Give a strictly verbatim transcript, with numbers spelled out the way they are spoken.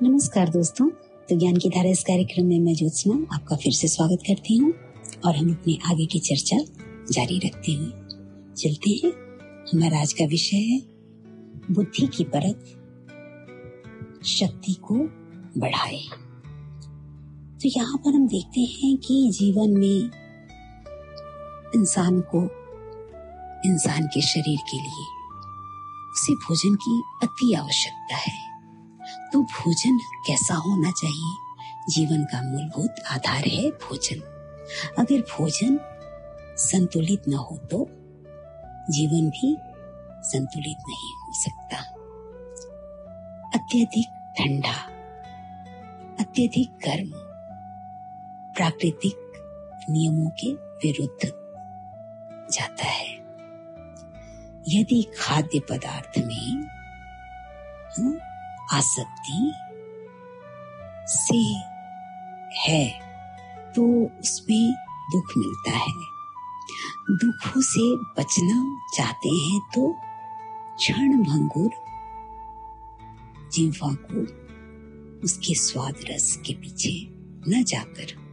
नमस्कार दोस्तों, तो ज्ञान की धारा इस कार्यक्रम में मैं ज्योत्सना आपका फिर से स्वागत करती हूँ और हम अपने आगे की चर्चा जारी रखते हुए चलते हैं। हमारा आज का विषय है बुद्धि की परख शक्ति को बढ़ाए। तो यहाँ पर हम देखते हैं कि जीवन में इंसान को, इंसान के शरीर के लिए उसे भोजन की अति आवश्यकता है। तो भोजन कैसा होना चाहिए? जीवन का मूलभूत आधार है भोजन। अगर भोजन संतुलित न हो तो जीवन भी संतुलित नहीं हो सकता। अत्यधिक ठंडा, अत्यधिक गर्म प्राकृतिक नियमों के विरुद्ध जाता है। यदि खाद्य पदार्थ में हाँ, आसक्ति से है तो उसमें दुख मिलता है। दुखों से बचना चाहते हैं तो क्षण भंगुर जिह्वा को उसके स्वाद रस के पीछे न जाकर